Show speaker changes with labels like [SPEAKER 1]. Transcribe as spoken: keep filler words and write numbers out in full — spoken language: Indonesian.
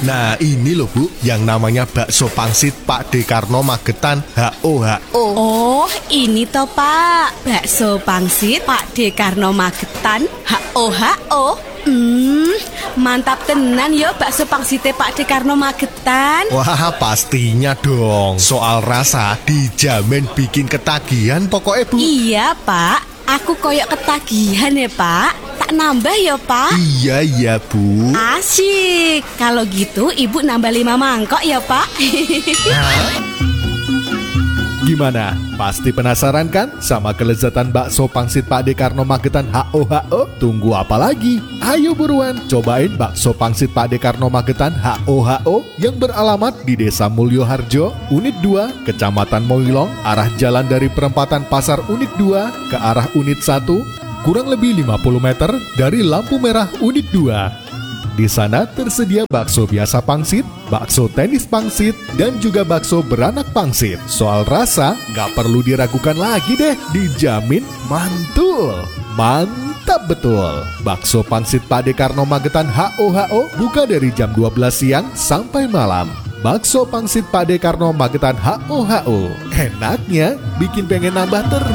[SPEAKER 1] Nah ini loh Bu, yang namanya bakso pangsit Pak D. Karno Magetan H O H O.
[SPEAKER 2] Oh, ini toh Pak, bakso pangsit Pak D. Karno Magetan H O H O. Hmm, mantap tenan yo bakso pangsite Pak D. Karno Magetan.
[SPEAKER 1] Wah pastinya dong, soal rasa dijamin bikin ketagihan pokoknya Bu.
[SPEAKER 2] Iya Pak, aku koyok ketagihan ya Pak. Tak nambah ya Pak.
[SPEAKER 1] Iya iya Bu.
[SPEAKER 2] Asyik, kalau gitu ibu nambah lima mangkok ya Pak.
[SPEAKER 1] Gimana? Pasti penasaran kan sama kelezatan bakso pangsit Pak D. Karno Magetan H O H O? Tunggu apa lagi? Ayo buruan cobain bakso pangsit Pak D. Karno Magetan H O H O yang beralamat di Desa Mulyoharjo, Unit dua, Kecamatan Moilong, arah jalan dari perempatan Pasar Unit dua ke arah Unit satu, kurang lebih lima puluh meter dari lampu merah Unit dua. Di sana tersedia bakso biasa pangsit, bakso tenis pangsit, dan juga bakso beranak pangsit. Soal rasa, nggak perlu diragukan lagi deh, dijamin mantul. Mantap betul. Bakso pangsit Pak D. Karno Magetan H O H O buka dari jam dua belas siang sampai malam. Bakso pangsit Pak D. Karno Magetan H O H O. Enaknya bikin pengen nambah terus.